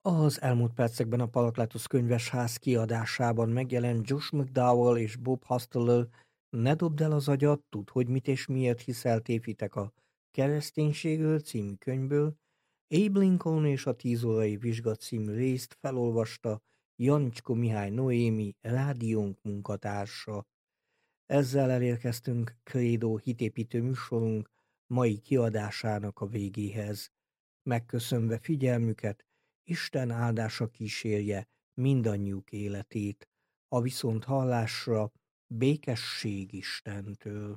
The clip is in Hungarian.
Az elmúlt percekben a Parakletos könyvesház kiadásában megjelent Josh McDowell és Bob Hosteller "Ne dobd el az agyat, tudd, hogy mit és miért hiszel tévhitek a kereszténységről" című könyvből. Abe Lincoln és a 10 órai vizsga című részt felolvasta Janicsko Mihály Noémi, rádiónk munkatársa. Ezzel elérkeztünk Credo hitépítő műsorunk mai kiadásának a végéhez. Megköszönve figyelmüket, Isten áldása kísérje mindannyiuk életét. A viszonthallásra békesség Istentől.